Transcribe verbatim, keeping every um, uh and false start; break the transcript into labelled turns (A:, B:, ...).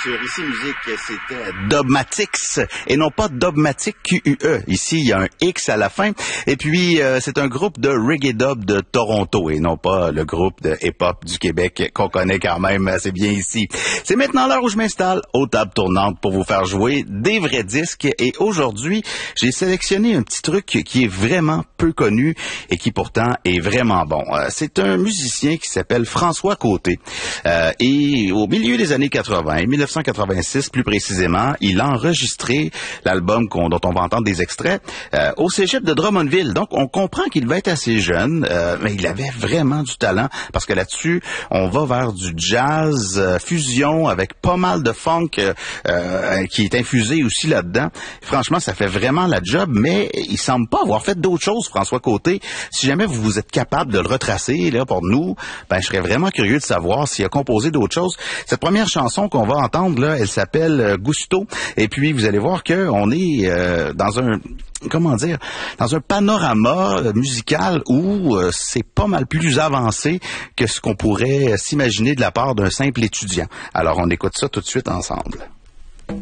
A: sur Ici Musique, c'était Dogmatix et non pas Dogmatic Q U E. Ici, il y a un X à la fin. Et puis, euh, c'est un groupe de reggae dub de Toronto et non pas le groupe de hip-hop du Québec qu'on connaît quand même assez bien ici. C'est maintenant l'heure où je m'installe aux tables tournantes pour vous faire jouer des vrais disques. Et aujourd'hui, j'ai sélectionné un petit truc qui est vraiment peu connu et qui pourtant est vraiment bon. Euh, c'est un musicien qui s'appelle François Côté. Euh, et au milieu des années quatre-vingt, mille neuf cent quatre-vingt-six plus précisément, il a enregistré l'album qu'on, dont on va entendre des extraits euh, au cégep de Drummondville. Donc, on comprend qu'il va être assez jeune, euh, mais il avait vraiment du talent parce que là-dessus, on va vers du jazz, euh, fusion avec pas mal de funk euh, euh, qui est infusé aussi là-dedans. Franchement, ça fait vraiment la job, mais il semble pas avoir fait d'autres choses, François Côté. Si jamais vous, vous êtes capable de le retracer là pour nous, ben je serais vraiment curieux de savoir s'il a composé d'autres choses. Cette première chanson qu'on va entendre là, elle s'appelle euh, Gusto, et puis vous allez voir que on est euh, dans un comment dire, dans un panorama musical où euh, c'est pas mal plus avancé que ce qu'on pourrait s'imaginer de la part d'un simple étudiant. Alors on écoute ça tout de suite ensemble.